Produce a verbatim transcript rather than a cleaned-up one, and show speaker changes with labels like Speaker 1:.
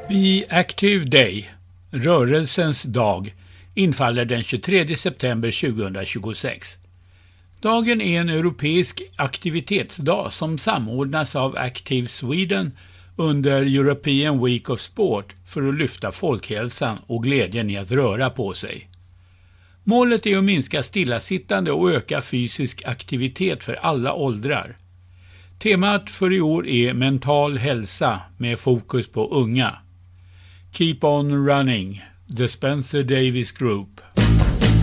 Speaker 1: Be Active Day, rörelsens dag, infaller den tjugotredje september tjugohundratjugosex. Dagen är en europeisk aktivitetsdag som samordnas av Active Sweden under European Week of Sport för att lyfta folkhälsan och glädjen i att röra på sig. Målet är att minska stillasittande och öka fysisk aktivitet för alla åldrar. Temat för i år är mental hälsa med fokus på unga. Keep on running, The Spencer Davis Group.